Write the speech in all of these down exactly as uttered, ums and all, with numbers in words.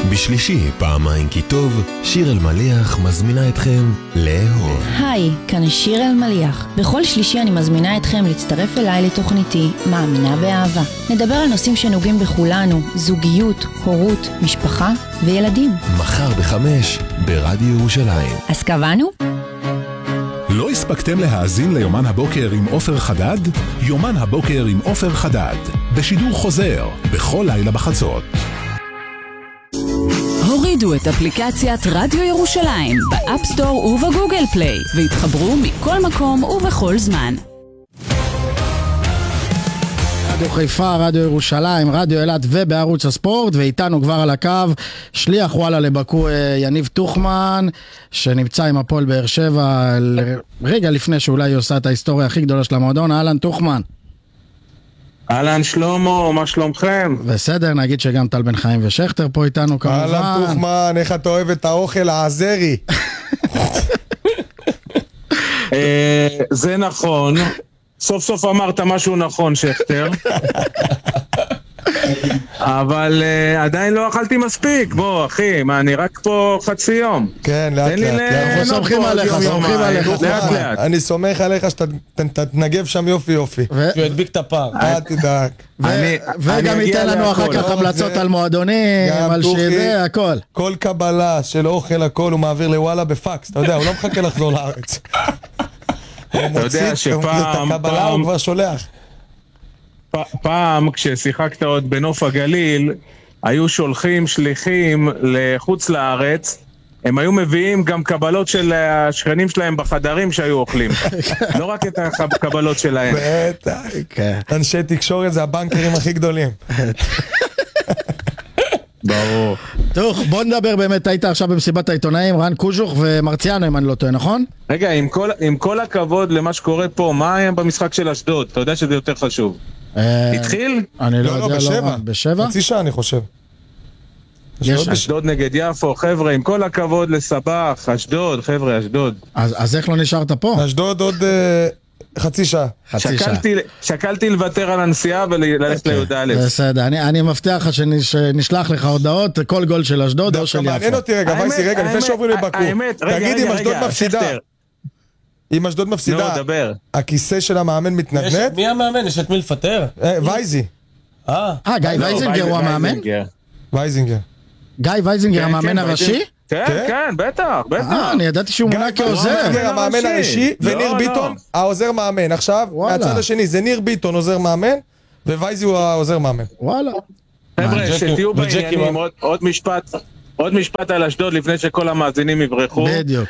בשלישי, פעמיים כי טוב, שיר אלמליח מזמינה אתכם לאהוב. היי, כאן שיר אלמליח. בכל שלישי אני מזמינה אתכם להצטרף אליי לתוכניתי מאמינה באהבה. נדבר על נושאים שנוגעים בכולנו, זוגיות, הורות, משפחה וילדים. מחר בחמש, ברדיו ירושלים. אז קבענו? לא הספקתם להאזין ליומן הבוקר עם עופר חדד? יומן הבוקר עם עופר חדד, בשידור חוזר, בכל לילה בחצות. הורידו את אפליקציית רדיו ירושלים באפסטור ובגוגל פליי והתחברו מכל מקום ובכל זמן. רדיו חיפה, רדיו ירושלים, רדיו אילת ובערוץ הספורט, ואיתנו כבר על הקו שליח וואלה לבקו יניב תוכמן, שנמצא עם הפועל באר שבע רגע לפני שאולי היא עושה את ההיסטוריה הכי גדולה של המועדון. אהלן תוכמן. אהלן שלמה, מה שלומכם? בסדר, נגיד שגם טל בן חיים ושכתר פה איתנו כמובן. אהלן תוכמן, איך אתה אוהב את האוכל העזרי? זה נכון, סוף סוף אמרת משהו נכון שכתר, אבל עדיין לא אכלתי מספיק. בוא אחי, מה, אני רק פה חצי יום. כן, לאט לאט, אנחנו סומכים עליך, סומכים עליך. לאט לאט. אני סומך עליך שאתה תתנגב שם יופי יופי. שהוא ידביק את הפער. אל תדאג. וגם ייתן לנו אחר כך המלצות על מועדונים, על שיבה, הכל. כל קבלה של אוכל הכל הוא מעביר לוואלה בפקס, אתה יודע, הוא לא מחכה לחזור לארץ. אתה יודע שפעם, את הקבלה הוא כבר שולח. פעם כששיחקת עוד בנוף הגליל, היו שולחים שליחים לחוץ לארץ, הם היו מביאים גם קבלות של השכנים שלהם בחדרים שהיו אוכלים, לא רק את הקבלות שלהם. בטח, אנשי תקשורת זה הבנקרים הכי גדולים. ברור. טוב, בוא נדבר באמת, היית עכשיו במסיבת העיתונאים, רן קוז'וך ומרציאנו, אם אני לא טועה, נכון? רגע, עם כל, עם כל הכבוד למה שקורה פה, מה היה במשחק של אשדוד? אתה יודע שזה יותר חשוב. התחיל? אני לא יודע, בשבע. בשבע? חצי שעה אני חושב. אשדוד נגד יפו, חבר'ה, עם כל הכבוד לסבח, אשדוד, חבר'ה, אשדוד. אז איך לא נשארת פה? אשדוד עוד חצי שעה. שקלתי לוותר על הנסיעה וללכת ליהודה א'. בסדר, אני מבטיח לך שנשלח לך הודעות, כל גול של אשדוד או של יפו. מעניין אותי רגע, וייסי, רגע, לפני שעוברים לבקו. תגיד, אם אשדוד מפסידה, אם אשדוד מפסידה, הכיסא של המאמן מתנדנד? מי המאמן? יש את מי לפטר? וייזי. אה, גיא וייזינגר הוא המאמן? וייזינגר. גיא וייזינגר המאמן הראשי? כן, כן, בטח, בטח. אה, אני ידעתי שהוא מונה כעוזר. המאמן הראשי וניר ביטון העוזר מאמן. עכשיו, מהצד השני זה ניר ביטון עוזר מאמן ווייזי הוא העוזר מאמן. וואלה. חבר'ה, שתהיו בעניינים, עוד משפט, עוד משפט על אשדוד לפני שכל המאזינים יברחו. בדיוק.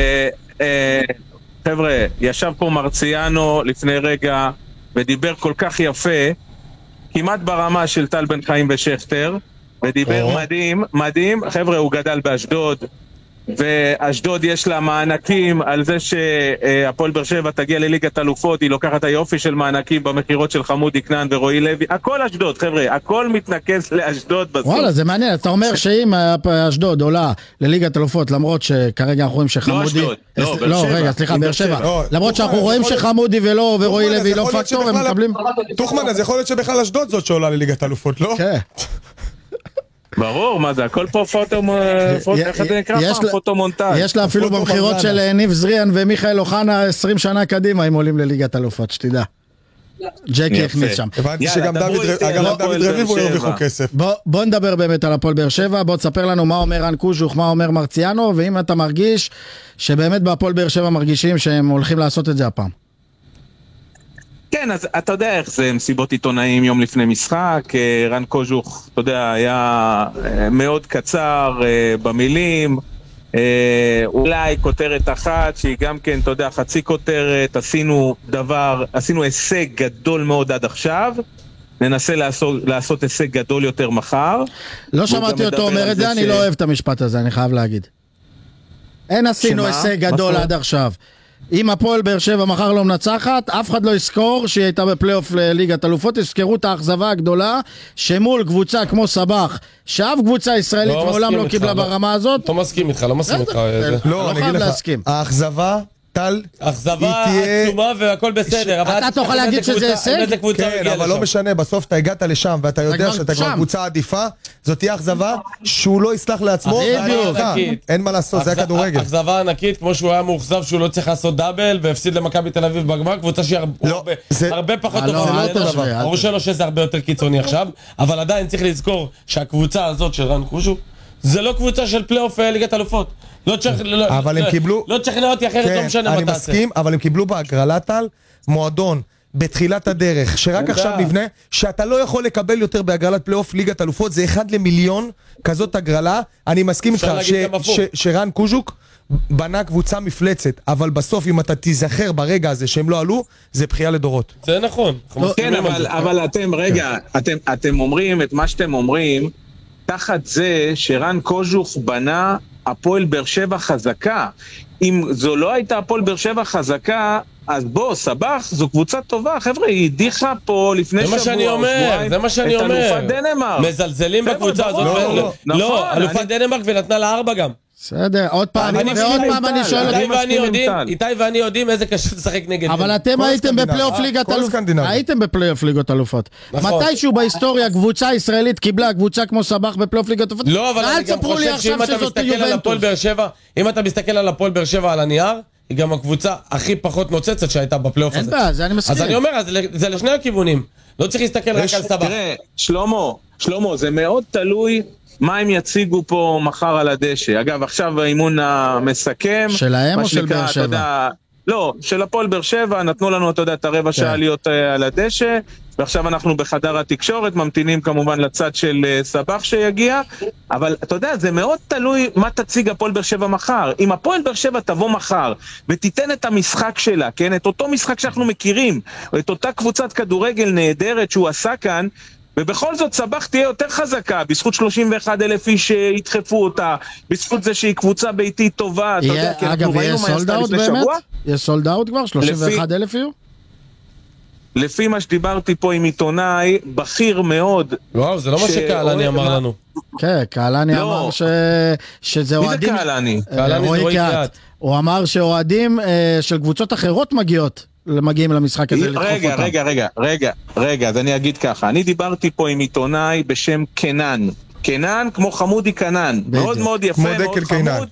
חבר'ה, ישב פה מרציאנו לפני רגע ודיבר כל כך יפה, כמעט ברמה של טל בן חיים ושכתר, ודיבר מדהים, מדהים. חבר'ה, הוא גדל באשדוד, ואשדוד יש לה מענקים על זה שהפועל באר שבע תגיע לליגת אלופות, היא לוקחת היופי של מענקים במחירות של חמודי כנען ורועי לוי, הכל אשדוד, חבר'ה, הכל מתנקז לאשדוד בסוף. וואלה, זה מעניין, אתה אומר שאם אשדוד עולה לליגת אלופות, למרות שכרגע אנחנו רואים שחמודי... לא אשדוד, לא, לא, רגע, סליחה, באר שבע. למרות שאנחנו רואים שחמודי ולא ורועי לוי לא פקטור, הם מקבלים... תוכמן, אז יכול להיות שבכלל אשדוד זאת שעולה לליגת אלופות, לא? כן. ברור, מה זה? הכל פה פוטומונטאז'. יש לה אפילו במחירות של ניב זריאן ומיכאל אוחנה עשרים שנה קדימה אם עולים לליגת אלופות, שתדע. ג'קי הכניס שם. הבנתי שגם דוד רביבו ירוויחו כסף. בוא נדבר באמת על הפועל באר שבע, בוא תספר לנו מה אומר רן קוז'וך, מה אומר מרציאנו, ואם אתה מרגיש שבאמת בהפועל באר שבע מרגישים שהם הולכים לעשות את זה הפעם. כן, אז אתה יודע איך זה, מסיבות עיתונאים יום לפני משחק, רן קוז'וך, אתה יודע, היה מאוד קצר במילים, אולי כותרת אחת שהיא גם כן, אתה יודע, חצי כותרת, עשינו דבר, עשינו הישג גדול מאוד עד עכשיו, ננסה לעשות, לעשות הישג גדול יותר מחר. לא שמעתי אותו אומר את זה, אני לא אוהב את המשפט הזה, אני חייב להגיד. אין עשינו הישג גדול עד עכשיו. אם הפועל באר שבע מחר לא מנצחת, אף אחד לא יזכור שהיא הייתה בפלייאוף לליגת אלופות, יזכרו את האכזבה הגדולה שמול קבוצה כמו סבח, שאף קבוצה ישראלית מעולם לא קיבלה ברמה הזאת. לא מסכים איתך, לא מסכים איתך. לא, אני אגיד לך, האכזבה, טל, אכזבה עצומה והכל בסדר. אתה תוכל להגיד שזה הישג? כן, אבל לא משנה, בסוף אתה הגעת לשם ואתה יודע שאתה כבר קבוצה עדיפה, זאת תהיה אכזבה שהוא לא יסלח לעצמו, אין מה לעשות, זה היה כדורגל. אכזבה ענקית, כמו שהוא היה מאוכזב שהוא לא צריך לעשות דאבל, והפסיד למכבי תל אביב בגמר, קבוצה שהיא הרבה פחות טובה. ברור שלא שזה הרבה יותר קיצוני עכשיו, אבל עדיין צריך לזכור שהקבוצה הזאת של רן קוז'וק, זה לא קבוצה של פלייאוף ליגת אלופות. לא תשכנע אותי אחרת, לא משנה מה תעשה. אני מסכים, אבל הם קיבלו בהגרלה טל מועדון בתחילת הדרך, שרק עכשיו נבנה, שאתה לא יכול לקבל יותר בהגרלת פלייאוף ליגת אלופות, זה אחד למיליון כזאת הגרלה. אני מסכים איתך שרן קוז'וק בנה קבוצה מפלצת, אבל בסוף אם אתה תיזכר ברגע הזה שהם לא עלו, זה בחייה לדורות. זה נכון. כן, אבל אתם, רגע, אתם אומרים את מה שאתם אומרים, תחת זה שרן קוז'וק בנה הפועל באר שבע חזקה. אם זו לא הייתה הפועל באר שבע חזקה, אז בוא, סבח, זו קבוצה טובה, חבר'ה, היא הדיחה פה לפני שבוע. זה מה שאני אומר, זה מה שאני אומר. את אלופת דנמרק. מזלזלים בקבוצה הזאת. לא, אלופת דנמרק ונתנה לה ארבע גם. בסדר, עוד פעם, ועוד פעם אני שואל איתי ואני יודעים איזה קשה לשחק נגד. אבל אתם הייתם בפלייאוף ליגת אלופות. הייתם בפלייאוף ליגת אלופות. מתישהו בהיסטוריה קבוצה ישראלית קיבלה קבוצה כמו סבח בפלייאוף ליגת אלופות. לא, אבל אני גם חושב שאם אתה מסתכל על הפועל באר שבע, אם אתה מסתכל על הפועל באר שבע על הנייר, היא גם הקבוצה הכי פחות נוצצת שהייתה בפלייאוף הזה. אין בה, זה אני מסכים. אז אני אומר, זה לשני הכיוונים. לא צריך להסתכל רק על סבח. תראה, שלמה, שלמה, זה מאוד תלוי מה הם יציגו פה מחר על הדשא. אגב, עכשיו האימון המסכם. שלהם או של באר שבע? לא, של הפועל באר שבע, נתנו לנו, אתה יודע, את הרבע שעה להיות על הדשא, ועכשיו אנחנו בחדר התקשורת, ממתינים כמובן לצד של סבח שיגיע, אבל אתה יודע, זה מאוד תלוי מה תציג הפועל באר שבע מחר. אם הפועל באר שבע תבוא מחר, ותיתן את המשחק שלה, כן? את אותו משחק שאנחנו מכירים, או את אותה קבוצת כדורגל נהדרת שהוא עשה כאן, ובכל זאת סבח תהיה יותר חזקה, בזכות שלושים ואחד אלף איש שידחפו אותה, בזכות זה שהיא קבוצה ביתית טובה, אתה יודע, כי אנחנו ראינו מה עשתה לפני שבוע. יש סולד אאוט כבר? שלושים ואחד אלף יהיו? לפי מה שדיברתי פה עם עיתונאי, בכיר מאוד. וואו, זה לא מה שקהלני אמר לנו. כן, קהלני אמר שזה אוהדים... מי זה קהלני? קהלני זה רואי קהת. הוא אמר שאוהדים של קבוצות אחרות מגיעות. מגיעים למשחק הזה לדחוף אותם. רגע, רגע, רגע, רגע, רגע, אז אני אגיד ככה, אני דיברתי פה עם עיתונאי בשם קנן, קנן כמו חמודי קנן, מאוד מאוד יפה, מאוד חמוד,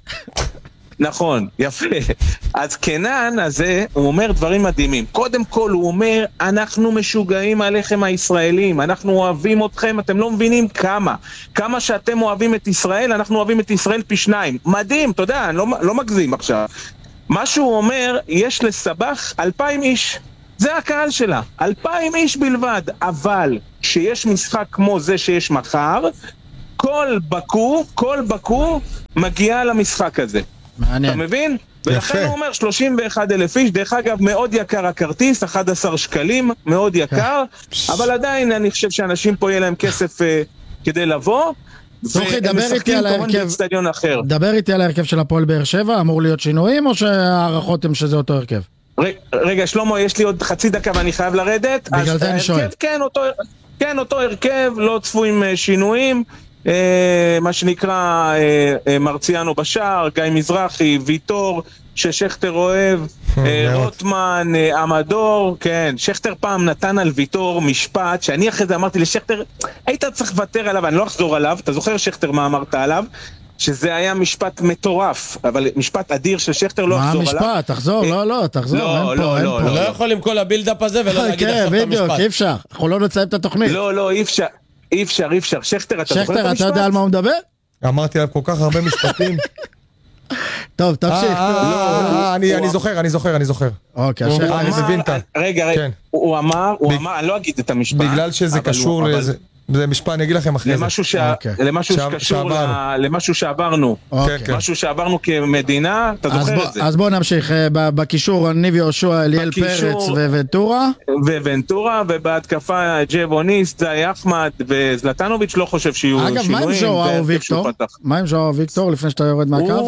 נכון, יפה, אז קנן הזה, הוא אומר דברים מדהימים, קודם כל הוא אומר, אנחנו משוגעים עליכם הישראלים, אנחנו אוהבים אתכם, אתם לא מבינים כמה, כמה שאתם אוהבים את ישראל, אנחנו אוהבים את ישראל פי שניים, מדהים, אתה יודע, אני לא, לא מגזים עכשיו, מה שהוא אומר, יש לסבח אלפיים איש, זה הקהל שלה, אלפיים איש בלבד, אבל שיש משחק כמו זה שיש מחר, כל בקו, כל בקו מגיע למשחק הזה. מעניין. אתה מבין? ולכן הוא אומר שלושים ואחד אלף איש, דרך אגב מאוד יקר הכרטיס, אחד עשר שקלים, מאוד יקר, אבל עדיין אני חושב שאנשים פה יהיה להם כסף uh, כדי לבוא, סוכי, דבר איתי על ההרכב, דבר איתי על ההרכב של הפועל באר שבע, אמור להיות שינויים או שהערכות הם שזה אותו הרכב? רגע, שלמה, יש לי עוד חצי דקה ואני חייב לרדת. בגלל זה אני שואל. כן, אותו הרכב, לא צפויים שינויים, מה שנקרא מרציאנו בשער, גיא מזרחי, ויטור, ששכתר אוהב, רוטמן, עמדור, כן, שכתר פעם נתן על ויטור משפט, שאני אחרי זה אמרתי לשכתר, היית צריך לוותר עליו, אני לא אחזור עליו, אתה זוכר שכתר מה אמרת עליו? שזה היה משפט מטורף, אבל משפט אדיר של שכתר לא אחזור עליו. מה המשפט? תחזור, לא, לא, תחזור, אין פה, אין פה. הוא לא יכול עם כל הבילדאפ הזה ולא להגיד עכשיו את המשפט. בדיוק, אי אפשר, אנחנו לא נצאים את התוכנית. לא, לא, אי אפשר, אי אפשר, אי אפשר. שכתר, אתה זוכר את המשפט? שכתר, אתה יודע על מה הוא מדבר? אמרתי עליו כל כך הרבה משפטים. טוב, תמשיך. אני זוכר, אני זוכר, אני זוכר. אוקיי, אני מבין את ה... רגע, רגע, הוא אמר, הוא אמר, אני לא אגיד את המשפט. בגלל שזה קשור לאיזה... זה משפט, אני אגיד לכם אחרי זה. למשהו שקשור למשהו שעברנו. משהו שעברנו כמדינה, אתה זוכר את זה. אז בואו נמשיך. בקישור ניב יהושע, אליאל פרץ וונטורה. וונטורה, ובהתקפה ג'בוניסט, זי אחמד וזלטנוביץ', לא חושב שיהיו שינויים. אגב, מה עם ז'ואר ויקטור? מה עם ז'ואר ויקטור לפני שאתה יורד מהקו?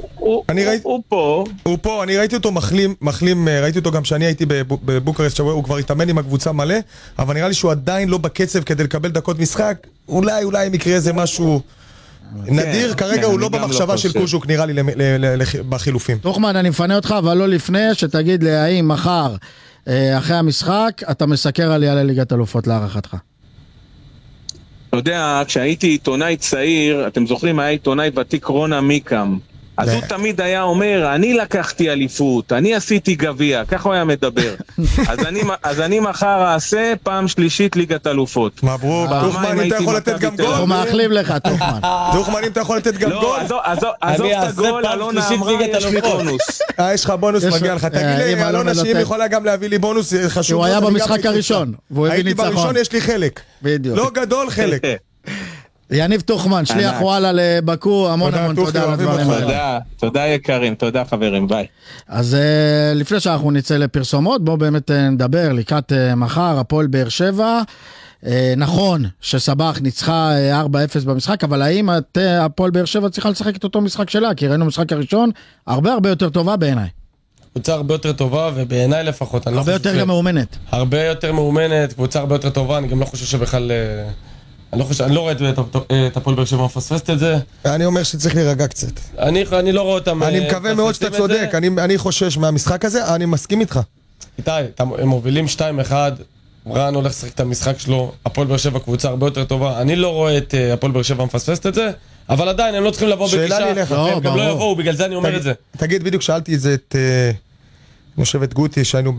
הוא פה. הוא פה, אני ראיתי אותו מחלים, מחלים, ראיתי אותו גם שאני הייתי בבוקרשט, הוא כבר התאמן עם הקבוצה מלא, אבל נראה לי שהוא עדיין לא בקצב כדי לקבל דקות משחק, אולי, אולי מקרה איזה משהו נדיר, כרגע הוא לא במחשבה של קוז'וק, נראה לי בחילופים. תוכמן, אני מפנה אותך, אבל לא לפני, שתגיד לי, האם מחר, אחרי המשחק, אתה מסקר עלייה לליגת אלופות להערכתך? אתה יודע, כשהייתי עיתונאי צעיר, אתם זוכרים, היה עיתונאי ותיק רונה מיקם. אז הוא תמיד היה אומר, אני לקחתי אליפות, אני עשיתי גביע, ככה הוא היה מדבר. אז אני, אז אני מחר אעשה פעם שלישית ליגת אלופות. מברוק, דוכמן, אם אתה יכול לתת גם גול. אנחנו מאחלים לך, דוכמן. דוכמן, אם אתה יכול לתת גם גול. עזוב את הגול, אלונה אמרה, יש לי בונוס. יש לך בונוס, מגיע לך. תגיד לי, אלונה, שאם יכולה גם להביא לי בונוס, חשוב. הוא היה במשחק הראשון, והוא הביא ניצחון. הייתי בראשון, יש לי חלק. בדיוק. לא גדול, חלק. יניב תוכמן, שליח וואלה לבקו, המון המון תודה על הדברים האלה. תודה, תודה יקרים, תודה חברים, ביי. אז לפני שאנחנו נצא לפרסומות, בואו באמת נדבר לקראת מחר, הפועל באר שבע. נכון שסבח ניצחה ארבע אפס במשחק, אבל האם הפועל באר שבע צריכה לשחק את אותו משחק שלה? כי ראינו משחק הראשון, הרבה הרבה יותר טובה בעיניי. קבוצה הרבה יותר טובה, ובעיניי לפחות. הרבה יותר גם מאומנת. הרבה יותר מאומנת, קבוצה הרבה יותר טובה, אני גם לא חושב שבכלל... אני לא חושב, אני לא רואה את הפועל באר שבע מפספסת את זה. אני אומר שצריך להירגע קצת. אני, אני לא רואה אותם... אני מקווה מאוד שאתה צודק, אני, אני חושש מהמשחק הזה, אני מסכים איתך. איתי, הם מובילים שתיים אחד, רן הולך לשחק את המשחק שלו, הפועל באר שבע קבוצה הרבה יותר טובה, אני לא רואה את הפועל באר שבע מפספסת את זה, אבל עדיין הם לא צריכים לבוא בגישה, הם גם לא יבואו, בגלל זה אני אומר את זה. תגיד, בדיוק שאלתי את זה את מושבת גוטי, שהיינו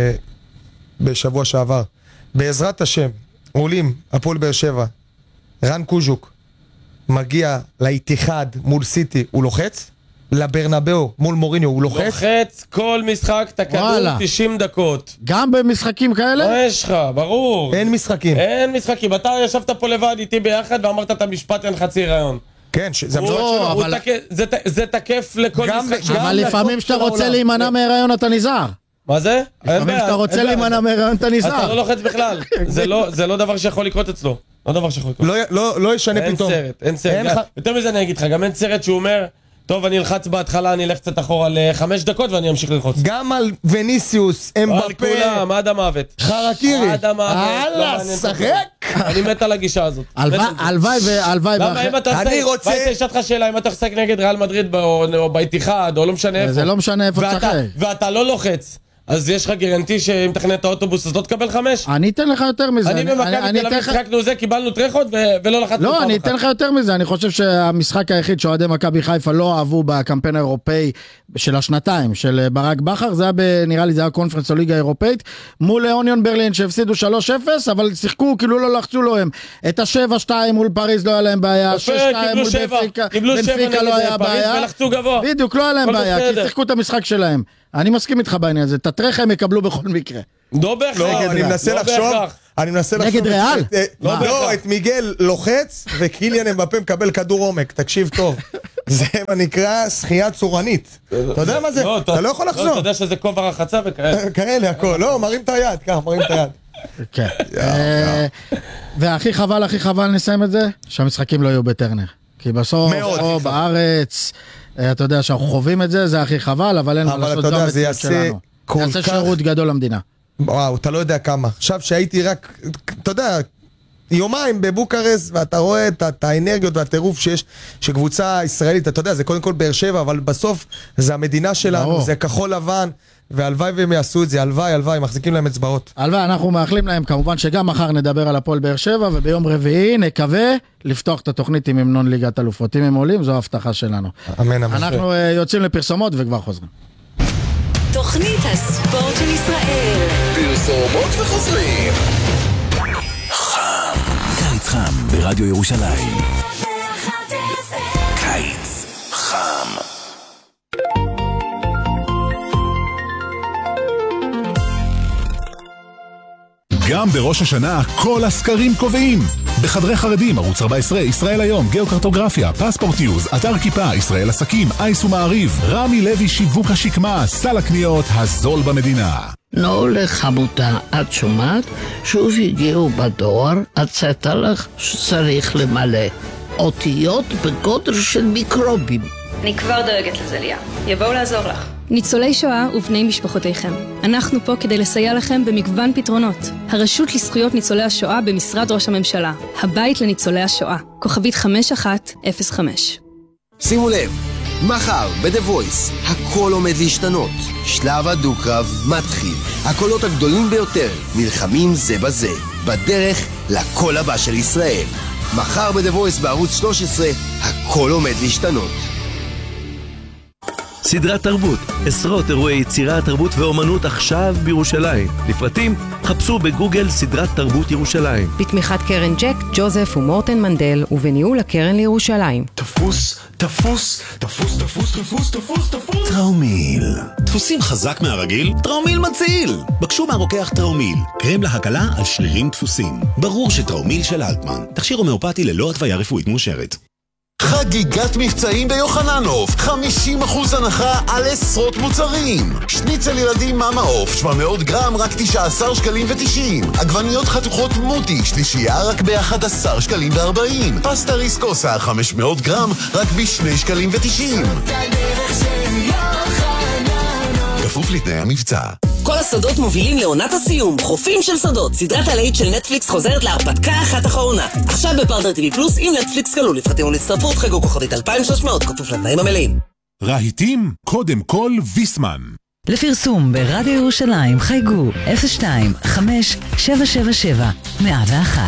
בשבוע שעבר. בעזרת השם, עולים, הפועל באר שבע, רן קוז'וק מגיע לאיתיחד מול סיטי, הוא לוחץ? לברנבאו מול מוריניו, הוא לוחץ? לוחץ כל משחק, את הכדור תשעים דקות. גם במשחקים כאלה? מה יש לך? ברור. אין משחקים. אין משחקים. אתה ישבת פה לבד איתי ביחד ואמרת את המשפט אין חצי רעיון. כן, זה המשפט שלו. זה תקף לכל משחק. אבל לפעמים שאתה רוצה להימנע מהרעיון אתה נזהר. מה זה? לפעמים שאתה רוצה להימנע מהרעיון אתה נזהר. אתה לא לוחץ בכלל. זה לא דבר שיכול לקרות אצלו. לא דבר שיכול לקרות. לא ישנה פתאום. אין סרט, אין סרט. יותר מזה אני אגיד לך, גם אין סרט שהוא אומר, טוב, אני אלחץ בהתחלה, אני אלך קצת אחורה לחמש דקות ואני אמשיך ללחוץ. גם על וניסיוס, אמבפה. על כולם, עד המוות. חרקירי. עד המוות. הלאה, שחק. אני מת על הגישה הזאת. הלוואי והלוואי. למה אם אתה אני רוצה... ואתה יש לך שאלה, אם אתה חסק נגד ריאל מדריד או באיתיחד, או לא משנה איפה. זה לא משנה איפה תשחק. ואתה לא לוחץ. אז יש לך גרנטי שאם תכנן את האוטובוס אז לא תקבל חמש? אני אתן לך יותר מזה. אני במכבי תל אביב שחקנו זה, קיבלנו טרחות ולא לחצנו פעם אחת. לא, אני אתן לך יותר מזה. אני חושב שהמשחק היחיד שאוהדי מכבי חיפה לא אהבו בקמפיין האירופאי של השנתיים, של ברק בכר, זה היה, נראה לי זה היה קונפרנס או ליגה אירופאית, מול אוניון ברלין שהפסידו שלוש אפס, אבל שיחקו, כאילו לא לחצו לו הם. את ה-שבע שתיים מול פריז לא היה להם בעיה, שש שתיים מול בנפיקה, בנפיקה לא היה בעיה. בדיוק, לא היה להם בעיה, כי שיחקו את המשחק שלהם. אני מסכים איתך בעניין הזה, את הטרחה הם יקבלו בכל מקרה. לא בהכרח. לא, אני מנסה לחשוב, אני מנסה לחשוב. נגד ריאל? לא, את מיגל לוחץ, וקיליאן אמבפה מקבל כדור עומק, תקשיב טוב. זה נקרא שחייה צורנית. אתה יודע מה זה? אתה לא יכול לחזור. אתה יודע שזה כובע רחצה וכאלה. כאלה, הכל. לא, מרים את היד, כך, מרים את היד. כן. והכי חבל, הכי חבל נסיים את זה, שהמשחקים לא יהיו בטרנר. כי בסוף, או בארץ... אתה יודע שאנחנו חווים את זה, זה הכי חבל, אבל אין מה לעשות זו המציאות שלנו. זה יעשה שירות גדול למדינה. וואו, אתה לא יודע כמה. עכשיו שהייתי רק, אתה יודע, יומיים בבוקרסט, ואתה רואה את האנרגיות והטירוף שיש, שקבוצה ישראלית, אתה יודע, זה קודם כל באר שבע, אבל בסוף זה המדינה שלנו, זה כחול לבן, והלוואי והם יעשו את זה, הלוואי, הלוואי, מחזיקים להם אצבעות. הלוואי, אנחנו מאחלים להם כמובן שגם מחר נדבר על הפועל באר שבע, וביום רביעי נקווה לפתוח את התוכנית עם המנון ליגת אלופות. אם הם עולים, זו ההבטחה שלנו. אמן, אמן. אנחנו יוצאים לפרסומות וכבר חוזרים. תוכנית הספורט של ישראל. פרסומות וחוזרים. חם. קיץ חם ברדיו ירושלים. קיץ חם. גם בראש השנה כל הסקרים קובעים. בחדרי חרדים, ערוץ ארבע עשרה, ישראל היום, גיאוקרטוגרפיה, פספורט ניוז, אתר כיפה, ישראל עסקים, אייס ומעריב, רמי לוי שיווק השקמה, סל הקניות הזול במדינה. נו לחמותה, את שומעת? שוב הגיעו בדואר, הצעת לך שצריך למלא. אותיות בגודל של מיקרובים. אני כבר דואגת לזה, ליה. יבואו לעזור לך. ניצולי שואה ובני משפחותיכם. אנחנו פה כדי לסייע לכם במגוון פתרונות. הרשות לזכויות ניצולי השואה במשרד ראש הממשלה. הבית לניצולי השואה. כוכבית חמש אחת אפס חמש. שימו לב, מחר ב-The Voice הכל עומד להשתנות. שלב הדו-קרב מתחיל. הקולות הגדולים ביותר נלחמים זה בזה. בדרך לקול הבא של ישראל. מחר ב-The Voice בערוץ שלוש עשרה, הכל עומד להשתנות. סדרת תרבות, עשרות אירועי יצירה, תרבות ואומנות עכשיו בירושלים. לפרטים, חפשו בגוגל סדרת תרבות ירושלים. בתמיכת קרן ג'ק, ג'וזף ומורטן מנדל, ובניהול הקרן לירושלים. תפוס, תפוס, תפוס, תפוס, תפוס, תפוס, תפוס. טראומיל. דפוסים חזק מהרגיל? טראומיל מציל. בקשו מהרוקח טראומיל. קרם להקלה על שרירים דפוסים. ברור שטראומיל של אלטמן. תכשיר הומאופתי ללא התוויה רפואית מאושרת. חגיגת מבצעים ביוחננוף, חמישים אחוז הנחה על עשרות מוצרים. שניצל ילדים מאמה עוף, שבע מאות גרם, רק תשעה עשר שקלים ותשעים. עגבניות חתוכות מוטי, שלישייה רק ב-אחד עשר שקלים וארבעים. פסטה ריסקוסה, חמש מאות גרם, רק ב-שני שקלים ותשעים. כפוף לתנאי המבצע. כל השדות מובילים לעונת הסיום. חופים של שדות, סדרת הלהיט של נטפליקס חוזרת להרפתקה אחת אחרונה. עכשיו בפרטנר טיווי פלוס עם נטפליקס כלול. לפרטים ולהצטרפות חגו כוכבית אלפיים ושלוש מאות, כפוף לתנאים המלאים. רהיטים, קודם כל ויסמן. לפרסום ברדיו ירושלים חייגו אפס שתיים חמש שבע שבע שבע מאה ואחת.